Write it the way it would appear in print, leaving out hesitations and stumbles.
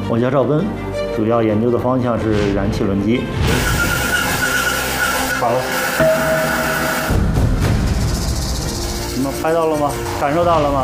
我叫赵根，主要研究的方向是燃气轮机。好了，你们拍到了吗？感受到了吗？